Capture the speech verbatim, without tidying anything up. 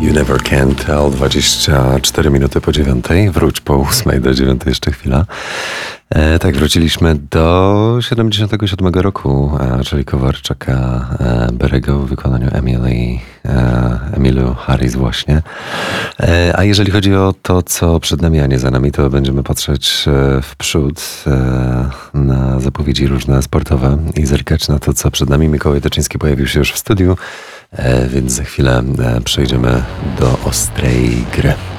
You Never Can Tell, dwadzieścia cztery minuty po dziewiątej. Wróć po ósmej do dziewiątej jeszcze chwila. E, tak, wróciliśmy do siedemdziesiątego siódmego roku, e, czyli Kowarczaka e, Berego w wykonaniu Emily, e, Emilu Harris właśnie. E, a jeżeli chodzi o to, co przed nami, a nie za nami, to będziemy patrzeć e, w przód e, na zapowiedzi różne sportowe i zerkać na to, co przed nami. Mikołaj Tyczyński pojawił się już w studiu, e, więc za chwilę e, przejdziemy do ostrej gry.